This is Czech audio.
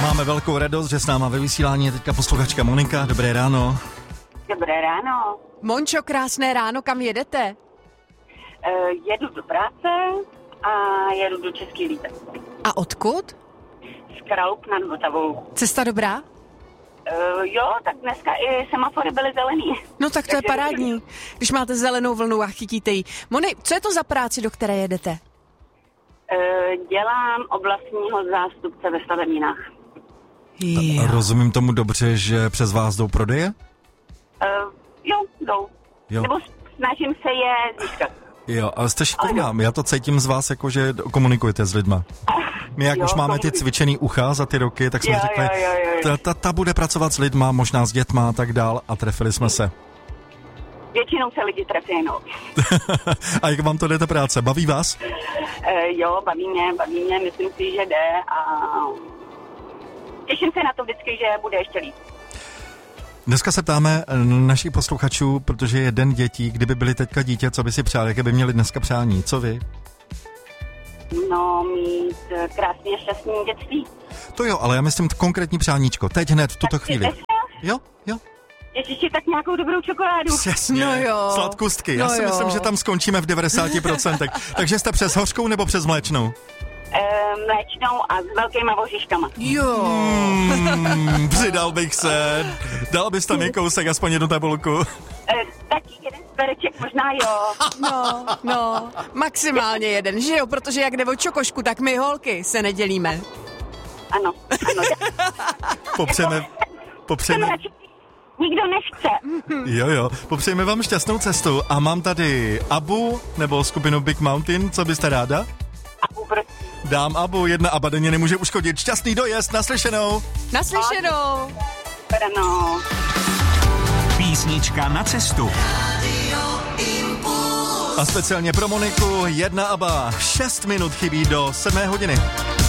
Máme velkou radost, že s náma ve vysílání je teďka posluchačka Monika. Dobré ráno. Dobré ráno. Mončo, krásné ráno, kam jedete? Jedu do práce a jedu do Český Lípec. A odkud? Z Kralup nad Vltavou. Cesta dobrá? Jo, tak dneska i semafory byly zelený. No tak to je parádní, když máte zelenou vlnu a chytíte ji. Moni, co je to za práci, do které jedete? Dělám oblastního zástupce ve stavebninách. Rozumím tomu dobře, že přes vás jdou prodeje? Jo, jdou. Jo. Nebo snažím se je získat. Jo, ale jste šikovná. Já to cítím z vás, jako že komunikujete s lidma. My jak už máme ty cvičený ucha za ty roky, tak jsme řekli, ta bude pracovat s lidma, možná s dětma a tak dál a trefili jsme se. Většinou se lidi trefí, no. A jak vám to jde ta práce? Baví vás? Jo, baví mě, myslím si, že jde a těším se na to vždycky, že bude ještě líp. Dneska se ptáme našich posluchačů, protože je den dětí, kdyby byli teďka dítě, co by si přáli, jaké by měli dneska přání, co vy? No, mít krásně šťastný dětství. To jo, ale já myslím konkrétní přáníčko, teď hned, v tuto chvíli. Jo. Ještě tak nějakou dobrou čokoládu. Přesně, no jo. Sladkustky, já si myslím, že tam skončíme v 90%. Takže jste přes hořkou nebo přes mléčnou? Mléčnou a s velkýma oříškama. Jo. Přidal bych se. Dal byste mi kousek, aspoň jednu tabulku. Taky jeden spereček, možná jo. No, maximálně jeden, že jo? Protože jak jde o čokošku, tak my holky se nedělíme. Ano. Popřejeme. Nikdo nechce. Jo, popřejeme vám šťastnou cestu a mám tady Abu nebo skupinu Big Mountain, co byste ráda? Abu, prosím. Dám Abu, jedna Aba denně nemůže uškodit. Šťastný dojezd, naslyšenou. Naslyšenou. No. Písnička na cestu. A speciálně pro Moniku, jedna Aba. 6 minut chybí do 7 hodiny.